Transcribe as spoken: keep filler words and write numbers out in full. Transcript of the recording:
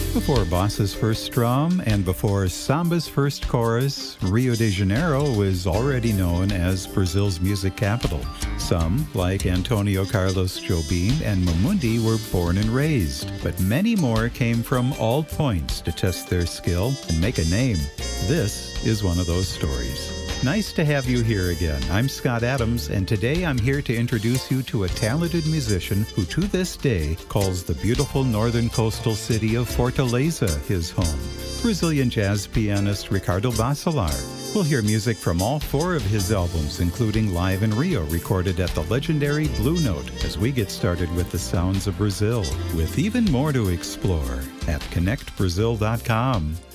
Before Bossa's first drum and before Samba's first chorus, Rio de Janeiro was already known as Brazil's music capital. Some, like Antonio Carlos Jobim and Mamundi, were born and raised, but many more came from all points to test their skill and make a name. This is one of those stories. Nice to have you here again. I'm Scott Adams, and today I'm here to introduce you to a talented musician who to this day calls the beautiful northern coastal city of Fortaleza his home. Brazilian jazz pianist Ricardo Bacelar. We'll hear music from all four of his albums, including Live in Rio, recorded at the legendary Blue Note, as we get started with the sounds of Brazil, with even more to explore at connect brazil dot com.